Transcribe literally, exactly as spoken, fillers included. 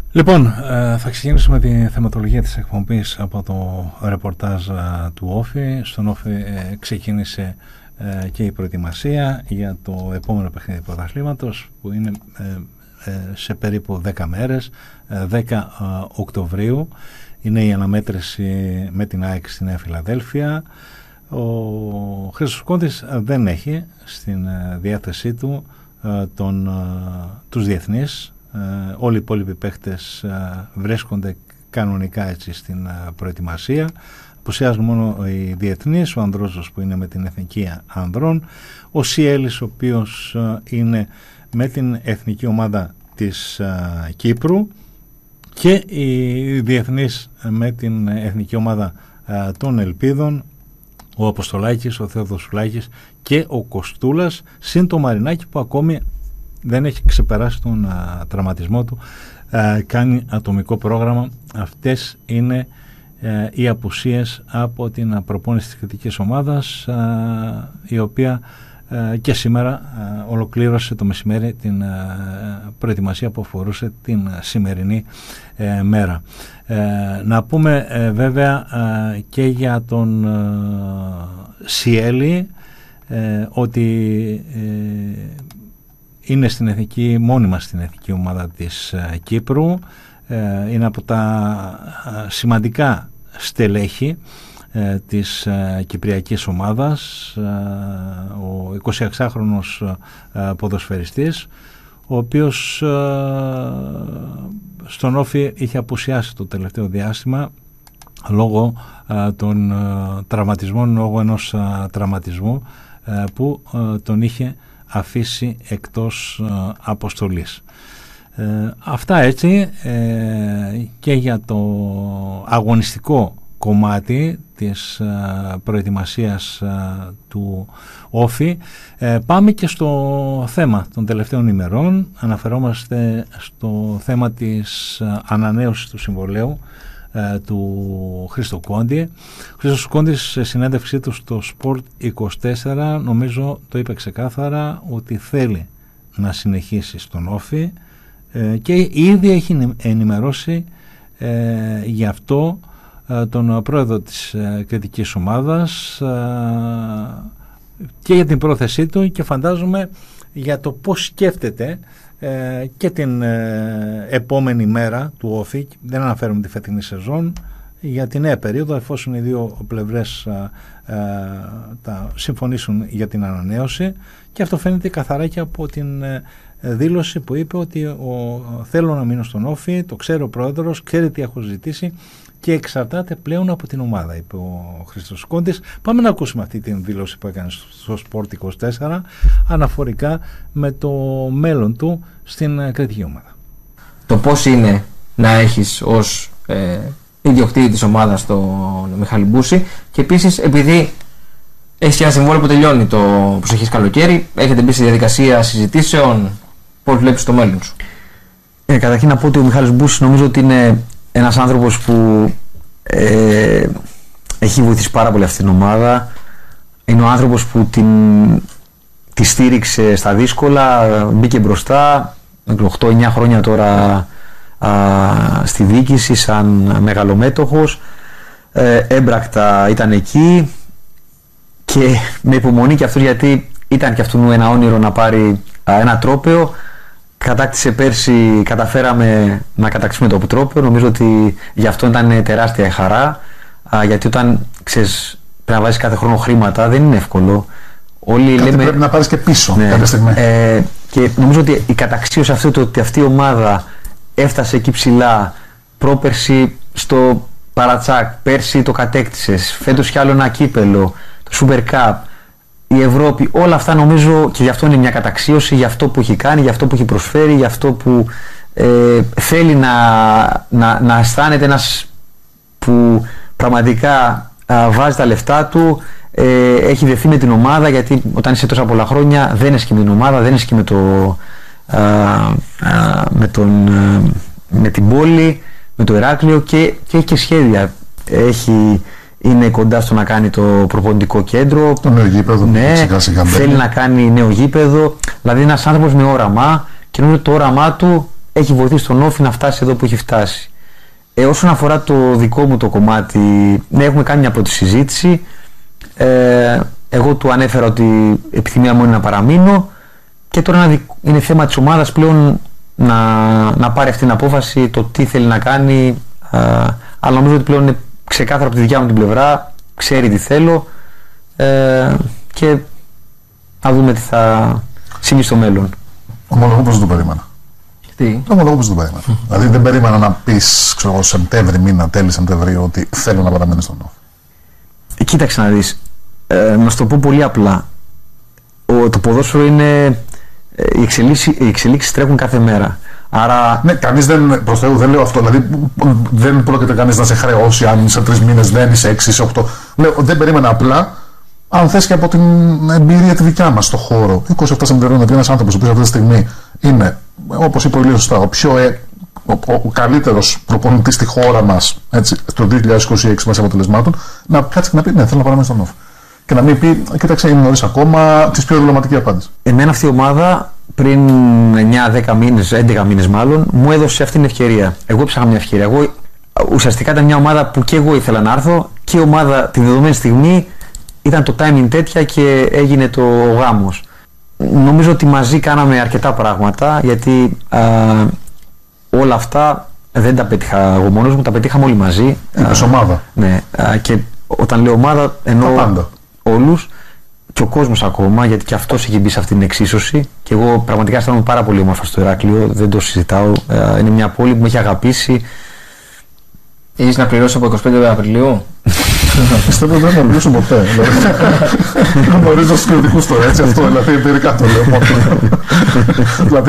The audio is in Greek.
Λοιπόν, θα ξεκινήσουμε τη θεματολογία της εκπομπής από το ρεπορτάζ του Όφη. Στον Όφη ξεκίνησε και η προετοιμασία για το επόμενο παιχνίδι πρωταθλήματος, που είναι σε περίπου δέκα μέρες, δέκα Οκτωβρίου. Είναι η αναμέτρηση με την ΑΕΚ στη Νέα Φιλαδέλφια. Ο Χρήστος Κόντης δεν έχει στην διάθεσή του τον, τους διεθνείς. Όλοι οι υπόλοιποι παίχτες βρίσκονται κανονικά έτσι στην προετοιμασία. Απουσιάζουν μόνο οι διεθνείς, ο Ανδρόζος που είναι με την Εθνική Ανδρών, ο Σιέλης ο οποίος είναι με την εθνική ομάδα της Κύπρου και οι διεθνείς με την εθνική ομάδα των Ελπίδων, ο Αποστολάκης, ο Θεοδοσουλάκης και ο Κοστούλας, συν το Μαρινάκη που ακόμη δεν έχει ξεπεράσει τον α, τραυματισμό του, α, κάνει ατομικό πρόγραμμα. Αυτές είναι α, οι απουσίες από την προπόνηση της κριτικής ομάδας, α, η οποία α, και σήμερα α, ολοκλήρωσε το μεσημέρι την α, προετοιμασία που αφορούσε την α, σημερινή α, μέρα. Ε, να πούμε ε, βέβαια α, και για τον α, Σιέλη ε, ότι ε, είναι στην εθνική, μόνιμα στην εθνική ομάδα της uh, Κύπρου, uh, είναι από τα uh, σημαντικά στελέχη uh, της uh, κυπριακής ομάδας, uh, ο εικοσιεξάχρονος uh, ποδοσφαιριστής, ο οποίος uh, στον Όφη είχε απουσιάσει το τελευταίο διάστημα λόγω uh, των uh, τραυματισμών, λόγω ενός uh, τραυματισμού uh, που uh, τον είχε αφήσει εκτός ε, αποστολής. Ε, αυτά έτσι ε, και για το αγωνιστικό κομμάτι της ε, προετοιμασίας ε, του Όφη. Ε, πάμε και στο θέμα των τελευταίων ημερών. Αναφερόμαστε στο θέμα της ε, ανανέωσης του συμβολαίου του Χρήστο Κόντι. Ο Χρήστος Κόντης σε συνέντευξή του στο Sport είκοσι τέσσερα νομίζω το είπε ξεκάθαρα ότι θέλει να συνεχίσει στον Όφη ε, και ήδη έχει ενημερώσει ε, γι' αυτό ε, τον πρόεδρο της ε, κριτικής ομάδας ε, και για την πρόθεσή του και φαντάζομαι για το πώς σκέφτεται Ε, και την ε, επόμενη μέρα του Όφη. Δεν αναφέρουμε τη φετινή σεζόν, για την νέα περίοδο, εφόσον οι δύο πλευρές ε, ε, τα συμφωνήσουν για την ανανέωση, και αυτό φαίνεται καθαρά και από την ε, δήλωση που είπε ότι ο, θέλω να μείνω στον Όφη, το ξέρει ο πρόεδρος, ξέρει τι έχω ζητήσει και εξαρτάται πλέον από την ομάδα, είπε ο Χρήστος Κόντης. Πάμε να ακούσουμε αυτή την δήλωση που έκανε στο Sport είκοσι τέσσερα αναφορικά με το μέλλον του στην κριτική ομάδα. Το πώς είναι να έχεις ως ε, ιδιοκτήτη της ομάδας τον Μιχάλη Μπούση, και επίσης επειδή έχεις ένα συμβόλαιο που τελειώνει το προσεχές καλοκαίρι, έχετε μπει στη διαδικασία συζητήσεων, πώς βλέπεις το μέλλον σου? Ε, καταρχήν να πω ότι ο Μιχάλης Μπούσης νομίζω ότι είναι ένας άνθρωπος που ε, έχει βοηθήσει πάρα πολύ αυτή την ομάδα. Είναι ο άνθρωπος που την, τη στήριξε στα δύσκολα, μπήκε μπροστά οκτώ εννιά χρόνια τώρα α, στη διοίκηση σαν μεγαλομέτωχος, ε, έμπρακτα ήταν εκεί και με υπομονή και αυτός, γιατί ήταν και αυτού ένα όνειρο να πάρει α, ένα τρόπαιο. Κατάκτησε πέρσι, καταφέραμε να κατακτήσουμε το τρόπαιο. Νομίζω ότι γι' αυτό ήταν τεράστια χαρά, α, γιατί όταν ξέρεις πρέπει να βάζεις κάθε χρόνο χρήματα δεν είναι εύκολο. Όλοι κάτι λέμε, πρέπει να πάρεις και πίσω, ναι, κάποια στιγμή. Ε, και νομίζω ότι η καταξίωση αυτή, το ότι αυτή η ομάδα έφτασε εκεί ψηλά, πρόπερσι στο Παρατσάκ, πέρσι το κατέκτησες, φέτος κι άλλο ένα κύπελο, το Super Cup, η Ευρώπη, όλα αυτά νομίζω, και γι' αυτό είναι μια καταξίωση, για αυτό που έχει κάνει, για αυτό που έχει προσφέρει, για αυτό που ε, θέλει να, να, να αισθάνεται ένας που πραγματικά α, βάζει τα λεφτά του, ε, έχει δεθεί με την ομάδα, γιατί όταν είσαι τόσα πολλά χρόνια δεν είσαι και με την ομάδα, δεν είσαι και με, το, α, α, με, τον, α, με την πόλη, με το Ηράκλειο, και, και έχει και σχέδια. Έχει, είναι κοντά στο να κάνει το προπονητικό κέντρο, το νέο γήπεδο, ναι, σιγά σιγά θέλει να κάνει νέο γήπεδο, δηλαδή ένας άνθρωπος με όραμα, και νομίζω το όραμά του έχει βοηθήσει τον Όφη να φτάσει εδώ που έχει φτάσει. Ε, όσον αφορά το δικό μου το κομμάτι, ναι, έχουμε κάνει μια πρώτη συζήτηση. Ε, εγώ του ανέφερα ότι η επιθυμία μου είναι να παραμείνω και τώρα είναι θέμα της ομάδας πλέον να, να πάρει αυτή την απόφαση, το τι θέλει να κάνει. Ε, αλλά νομίζω ότι πλέον είναι ξεκάθαρα από τη δικιά μου την πλευρά, ξέρει τι θέλω ε, και να δούμε τι θα συμβεί στο μέλλον. Ομολογώ πως δεν το περίμενα. Τι? Ομολογώ πως δεν το περίμενα. Δηλαδή δεν περίμενα να πεις, ξέρω εγώ, Σεπτέμβρη μήνα, τέλη Σεπτεμβρίου, ότι θέλω να παραμείνω στον Όφη. Κοίταξε να δεις. Ε, να σου το πω πολύ απλά. Ο, το ποδόσφαιρο είναι. Ε, οι, εξελίξεις, οι εξελίξεις τρέχουν κάθε μέρα. Άρα. Ναι, κανείς δεν. Προς Θεού δεν λέω αυτό. Δηλαδή δεν πρόκειται κανείς να σε χρεώσει αν σε τρεις μήνες δεν είσαι έξι, είσαι οκτώ. Λέω, δεν περίμενα απλά. Αν θες και από την εμπειρία τη δικιά μας στον χώρο, είκοσι επτά Σεπτεμβρίου, ότι ένας άνθρωπος ο οποίος αυτή τη στιγμή είναι, όπως είπε πολύ σωστά, ο πιο ε, ο, ο, ο καλύτερος προπονητής στη χώρα μας, έτσι, το δύο χιλιάδες είκοσι έξι μέσα αποτελεσμάτων, να κάτσει και να πει: ναι, θέλω να παραμείνω στον Όφη. Και να μην πει: κοίταξε, είναι νωρίς ακόμα, της πιο διπλωματική απάντηση. Εμένα αυτή η ομάδα πριν εννιά δέκα μήνες, έντεκα μήνες μάλλον, μου έδωσε αυτή την ευκαιρία. Εγώ ψάχα μια ευκαιρία. Εγώ, ουσιαστικά ήταν μια ομάδα που και εγώ ήθελα να έρθω και η ομάδα τη δεδομένη στιγμή ήταν το timing τέτοια και έγινε το γάμος. Νομίζω ότι μαζί κάναμε αρκετά πράγματα, γιατί α, όλα αυτά δεν τα πέτυχα εγώ μόνος μου, τα πετύχαμε όλοι μαζί. Είπες ομάδα. Ναι, α, και όταν λέω ομάδα εννοώ όλους και ο κόσμος ακόμα, γιατί και αυτός έχει μπει σε αυτή την εξίσωση και εγώ πραγματικά αισθάνομαι πάρα πολύ όμορφα στο Ηράκλειο, δεν το συζητάω, α, είναι μια πόλη που με έχει αγαπήσει. Έχεις να πληρώσεις από εικοστή πέμπτη Απριλίου? Πιστεύω ότι δεν θα μιλήσω ποτέ. Γνωρίζω τους κριτικούς τώρα, έτσι, αυτό, δηλαδή εμπειρικά το λέω.